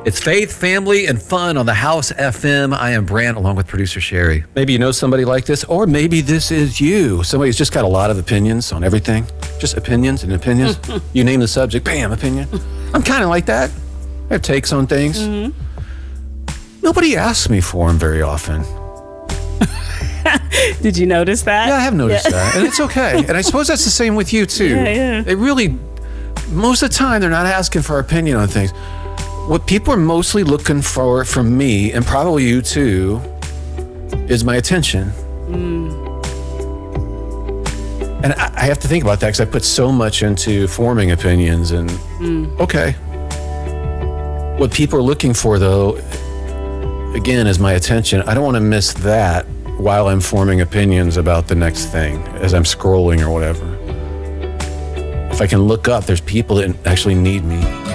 It's faith, family, and fun on the House FM. I am Brant, along with producer Sherry. Maybe you know somebody like this, or maybe this is you. Somebody who's just got a lot of opinions on everything. Just opinions and opinions. You name the subject, bam, opinion. I'm kind of like that. I have takes on things. Nobody asks me for them very often. Did you notice that? Yeah, I have noticed that. And it's okay. And I suppose that's the same with you, too. Yeah. They really, most of the time, they're not asking for our opinion on things. What people are mostly looking for from me, and probably you too, is my attention. And I have to think about that because I put so much into forming opinions. And okay, what people are looking for, though, again, is my attention. I don't want to miss that while I'm forming opinions about the next thing as I'm scrolling or whatever. If I can look up, there's people that actually need me.